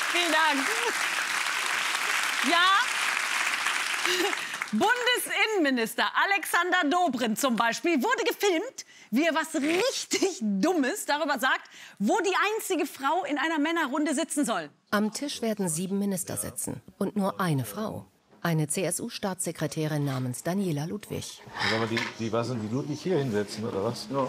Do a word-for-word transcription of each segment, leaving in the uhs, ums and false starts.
Vielen Dank. Ja, Bundesinnenminister Alexander Dobrindt zum Beispiel wurde gefilmt, wie er was richtig Dummes darüber sagt, wo die einzige Frau in einer Männerrunde sitzen soll. Am Tisch werden sieben Minister sitzen und nur eine Frau. Eine C S U-Staatssekretärin namens Daniela Ludwig. Aber die, die, was, die Ludwig hier hinsetzen, oder was? Ja.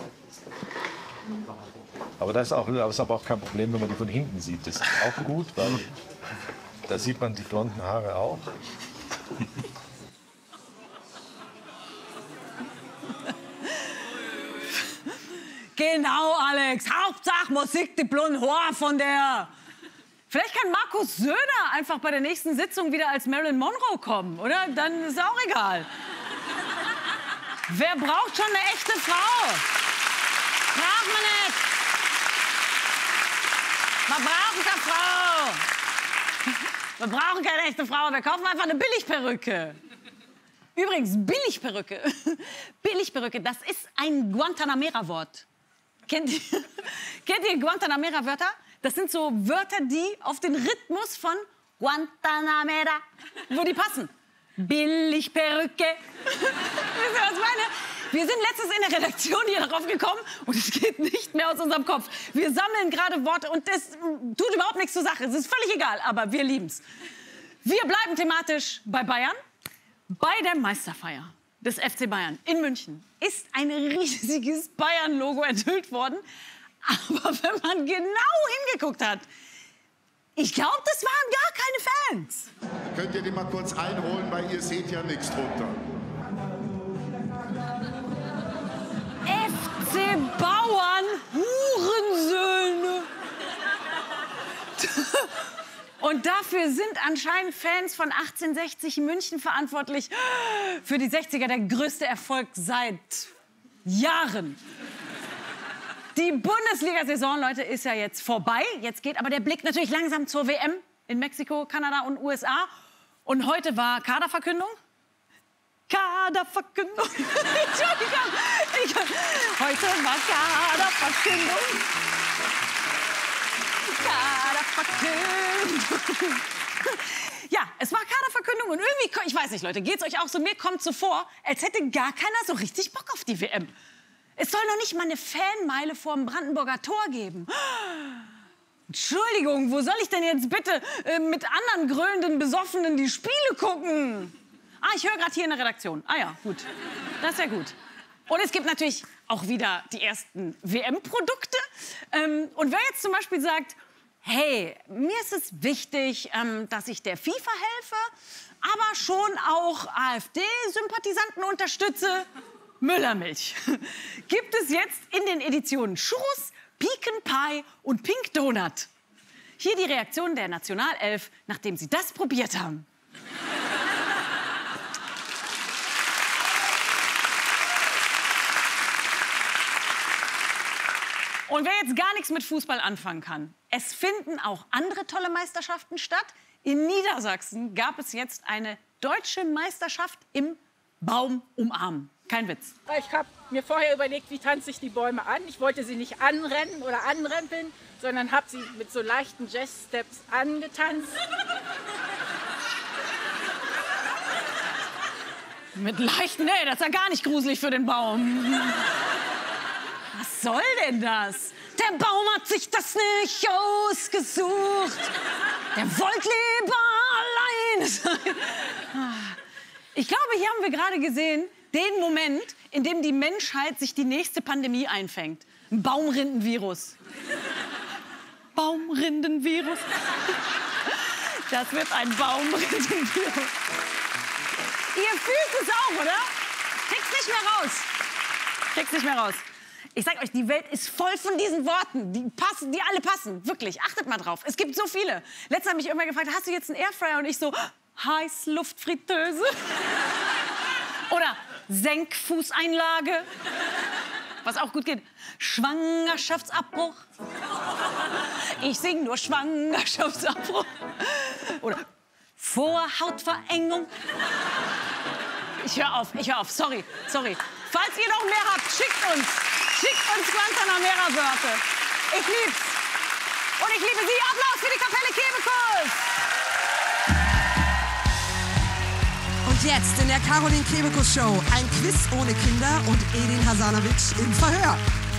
Aber das ist, auch, das ist aber auch kein Problem, wenn man die von hinten sieht. Das ist auch gut, weil da sieht man die blonden Haare auch. Genau, Alex. Hauptsache Musik, die blonden Haare von der. Vielleicht kann Markus Söder einfach bei der nächsten Sitzung wieder als Marilyn Monroe kommen, oder? Dann ist auch egal. Wer braucht schon eine echte Frau? Braucht man nicht. Man braucht keine Frau. Wir brauchen keine echte Frau. Wir kaufen einfach eine Billigperücke. Übrigens, Billigperücke. Billigperücke, das ist ein Guantanamera-Wort. Kennt ihr, kennt ihr Guantanamera-Wörter? Das sind so Wörter, die auf den Rhythmus von Guantanamera, wo die passen. Billigperücke. Wisst ihr, was ich meine? Wir sind letztens in der Redaktion hier darauf gekommen und es geht nicht mehr aus unserem Kopf. Wir sammeln gerade Worte und das tut überhaupt nichts zur Sache. Es ist völlig egal, aber wir lieben's. Wir bleiben thematisch bei Bayern. Bei der Meisterfeier des F C Bayern in München ist ein riesiges Bayern-Logo enthüllt worden. Aber wenn man genau hingeguckt hat, ich glaube, das waren gar keine Fans. Könnt ihr die mal kurz einholen, weil ihr seht ja nichts drunter. F C Bauern, Hurensöhne. Und dafür sind anscheinend Fans von achtzehnhundertsechzig in München verantwortlich. Für die sechziger der größte Erfolg seit Jahren. Die Bundesliga-Saison, Leute, ist ja jetzt vorbei. Jetzt geht aber der Blick natürlich langsam zur W M in Mexiko, Kanada und U S A. Und heute war Kaderverkündung. Kaderverkündung. Entschuldigung. Ich, heute war Kaderverkündung. Kaderverkündung. Ja, es war Kaderverkündung und irgendwie, ich weiß nicht, Leute, geht's euch auch so? Mir kommt so vor, als hätte gar keiner so richtig Bock auf die W M. Es soll noch nicht mal eine Fanmeile vor dem Brandenburger Tor geben. Entschuldigung, wo soll ich denn jetzt bitte äh, mit anderen grölenden Besoffenen die Spiele gucken? Ah, ich höre gerade hier in der Redaktion. Ah ja, gut. Das ist ja gut. Und es gibt natürlich auch wieder die ersten W M-Produkte. Ähm, und wer jetzt zum Beispiel sagt, hey, mir ist es wichtig, ähm, dass ich der FIFA helfe, aber schon auch AfD-Sympathisanten unterstütze, Müllermilch. Gibt es jetzt in den Editionen Churros, Pecan Pie und Pink Donut. Hier die Reaktion der Nationalelf, nachdem sie das probiert haben. Und wer jetzt gar nichts mit Fußball anfangen kann, es finden auch andere tolle Meisterschaften statt. In Niedersachsen gab es jetzt eine deutsche Meisterschaft im Baum umarmen. Kein Witz. Ich habe mir vorher überlegt, wie tanze ich die Bäume an. Ich wollte sie nicht anrennen oder anrempeln, sondern habe sie mit so leichten Jazz-Steps angetanzt. Mit leichten? Nee, das ist ja gar nicht gruselig für den Baum. Was soll denn das? Der Baum hat sich das nicht ausgesucht. Der wollte lieber allein sein. Ich glaube, hier haben wir gerade gesehen, den Moment, in dem die Menschheit sich die nächste Pandemie einfängt. Ein Baumrindenvirus. Baumrindenvirus. Das wird ein Baumrindenvirus. Ihr fühlt es auch, oder? Kriegt's nicht mehr raus. Kriegt's nicht mehr raus. Ich sag euch, die Welt ist voll von diesen Worten. Die passen, die alle passen. Wirklich, achtet mal drauf. Es gibt so viele. Letztes hat mich irgendwann gefragt, hast du jetzt einen Airfryer? Und ich so, Heißluftfritteuse. Oder Senkfußeinlage. Was auch gut geht. Schwangerschaftsabbruch. Ich sing nur Schwangerschaftsabbruch. Oder Vorhautverengung. Ich hör auf, ich hör auf. Sorry, sorry. Falls ihr noch mehr habt, schickt uns. Schickt uns Guantanamera-Wörter. Ich lieb's. Und ich liebe Sie. Applaus für die Kapelle Kebekus. Und jetzt in der Caroline Kebekus Show ein Quiz ohne Kinder und Edin Hasanovic im Verhör.